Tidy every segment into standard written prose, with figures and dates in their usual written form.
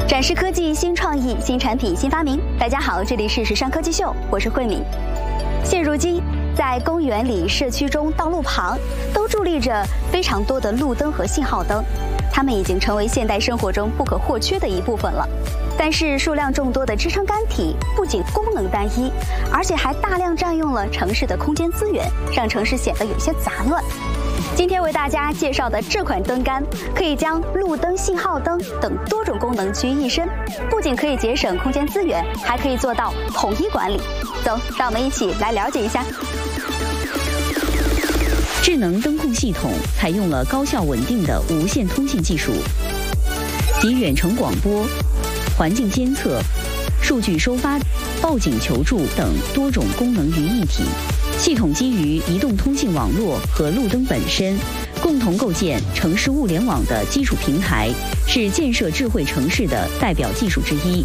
展示科技新创意、新产品、新发明。大家好，这里是时尚科技秀，我是慧敏。现如今，在公园里、社区中、道路旁，都伫立着非常多的路灯和信号灯，它们已经成为现代生活中不可或缺的一部分了。但是，数量众多的支撑杆体不仅功能单一，而且还大量占用了城市的空间资源，让城市显得有些杂乱。今天为大家介绍的这款灯杆，可以将路灯、信号灯等多种功能集于一身，不仅可以节省空间资源，还可以做到统一管理。走，让我们一起来了解一下。 智能灯控系统采用了高效稳定的无线通信技术，集远程广播、环境监测、数据收发、报警求助等多种功能于一体。系统基于移动通信网络和路灯本身，共同构建城市物联网的基础平台，是建设智慧城市的代表技术之一。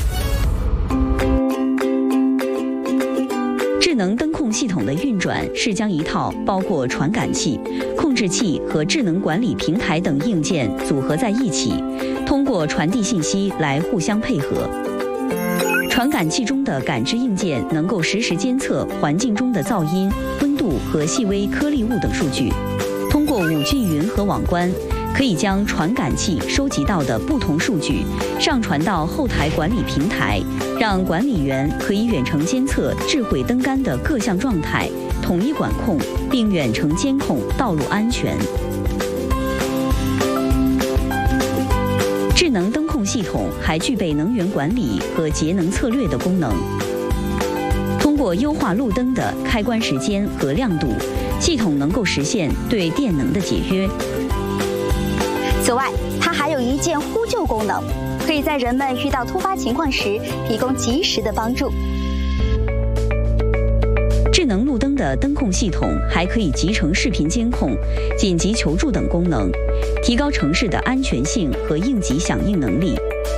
智能灯控系统的运转是将一套包括传感器、控制器和智能管理平台等硬件组合在一起，通过传递信息来互相配合。传感器中的感知硬件能够实时监测环境中的噪音、温度和细微颗粒物等数据。通过5G 云和网关，可以将传感器收集到的不同数据上传到后台管理平台，让管理员可以远程监测智慧灯杆的各项状态，统一管控，并远程监控道路安全。智能灯控系统还具备能源管理和节能策略的功能。通过优化路灯的开关时间和亮度，系统能够实现对电能的节约。 此外，它还有一键呼救功能，可以在人们遇到突发情况时提供及时的帮助。 智能路灯的灯控系统还可以集成视频监控、紧急求助等功能，提高城市的安全性和应急响应能力。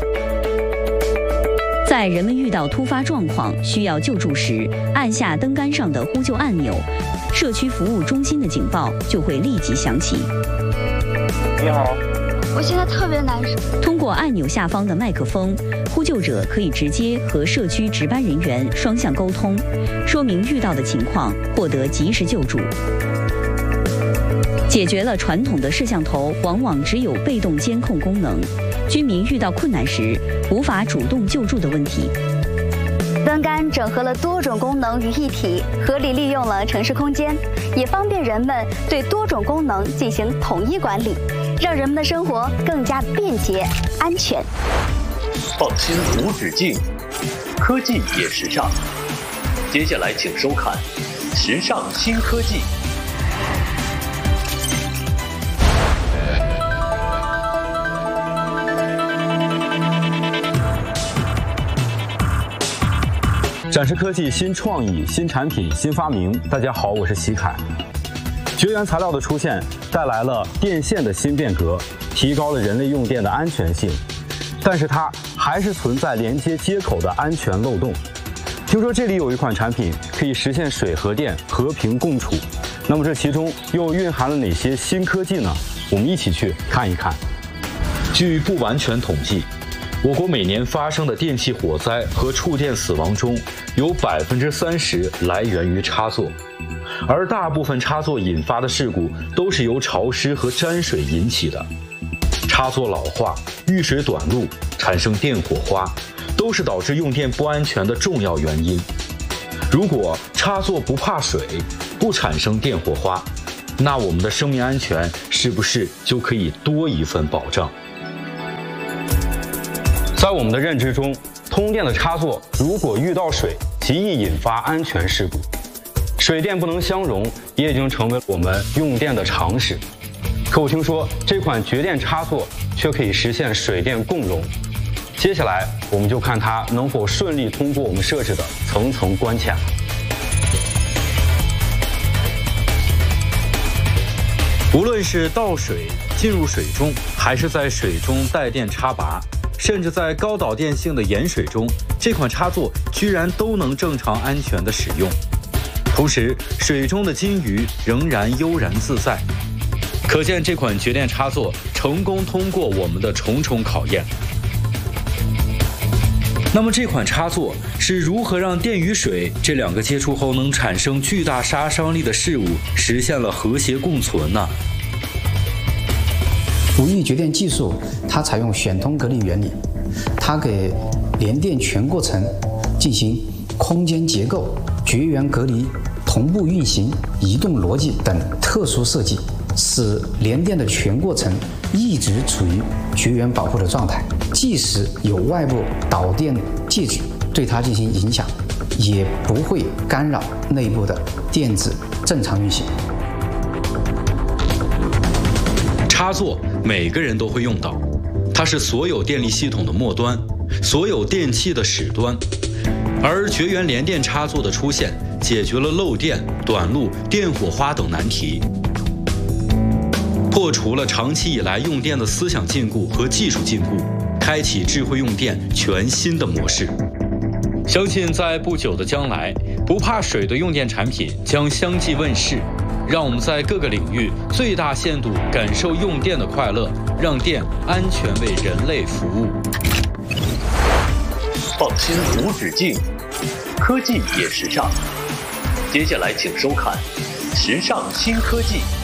在人们遇到突发状况需要救助时，按下灯杆上的呼救按钮，社区服务中心的警报就会立即响起。 你好， 我现在特别难受。 通过按钮下方的麦克风，呼救者可以直接和社区值班人员双向沟通，说明遇到的情况，获得及时救助，解决了传统的摄像头往往只有被动监控功能，居民遇到困难时无法主动救助的问题。 灯杆整合了多种功能于一体，合理利用了城市空间，也方便人们对多种功能进行统一管理，让人们的生活更加便捷、安全。 放心无止境，科技也时尚。接下来请收看《时尚新科技》。 展示科技新创意、新产品、新发明。大家好，我是喜凯。绝缘材料的出现带来了电线的新变革，提高了人类用电的安全性，但是它还是存在连接接口的安全漏洞。听说这里有一款产品可以实现水和电和平共处，那么这其中又蕴含了哪些新科技呢？我们一起去看一看。 据不完全统计，我国每年发生的电气火灾和触电死亡中，有30%来源于插座，而大部分插座引发的事故都是由潮湿和沾水引起的。插座老化、遇水短路、产生电火花，都是导致用电不安全的重要原因。如果插座不怕水，不产生电火花，那我们的生命安全是不是就可以多一份保障？ 在我们的认知中，通电的插座如果遇到水，极易引发安全事故。水电不能相容，也已经成为我们用电的常识。可我听说这款绝电插座却可以实现水电共融。接下来我们就看它能否顺利通过我们设置的层层关卡。 无论是倒水进入水中，还是在水中带电插拔，甚至在高导电性的盐水中，这款插座居然都能正常安全的使用。同时，水中的金鱼仍然悠然自在，可见这款绝电插座成功通过我们的重重考验。 那么这款插座是如何让电与水这两个接触后能产生巨大杀伤力的事物实现了和谐共存呢？ 无域绝电技术它采用选通隔离原理，它给联电全过程进行空间结构、绝缘隔离、同步运行、移动逻辑等特殊设计，使联电的全过程一直处于绝缘保护的状态，即使有外部导电介质对它进行影响，也不会干扰内部的电子正常运行。 插座每个人都会用到，它是所有电力系统的末端，所有电器的始端。而绝缘联电插座的出现，解决了漏电、短路、电火花等难题，破除了长期以来用电的思想禁锢和技术禁锢，开启智慧用电全新的模式。相信在不久的将来，不怕水的用电产品将相继问世，让我们在各个领域最大限度感受用电的快乐，让电安全为人类服务。 放心无止境，科技也时尚。接下来请收看《时尚新科技》。